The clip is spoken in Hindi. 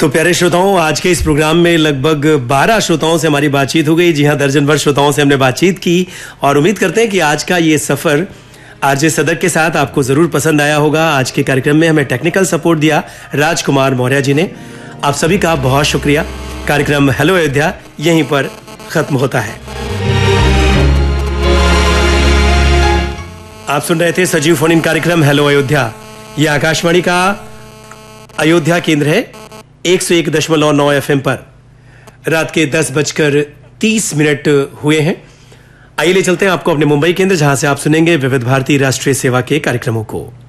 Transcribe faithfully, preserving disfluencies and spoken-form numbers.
तो प्यारे श्रोताओं, आज के इस प्रोग्राम में लगभग बारह श्रोताओं से हमारी बातचीत हो गई। जी हाँ, दर्जन भर श्रोताओं से हमने बातचीत की और उम्मीद करते हैं कि आज का ये सफर आरजे सदक के साथ आपको जरूर पसंद आया होगा। आज के कार्यक्रम में हमें टेक्निकल सपोर्ट दिया राजकुमार मौर्य जी ने। आप सभी का बहुत शुक्रिया। कार्यक्रम हेलो अयोध्या यहीं पर खत्म होता है। आप सुन रहे थे सजीव फोन इन कार्यक्रम हेलो अयोध्या। यह आकाशवाणी का अयोध्या केंद्र है एक सौ एक दशमलव नौ एफ एम पर। रात के दस बजकर तीस मिनट हुए हैं। आइए ले चलते हैं आपको अपने मुंबई केंद्र, जहां से आप सुनेंगे विविध भारती राष्ट्रीय सेवा के कार्यक्रमों को।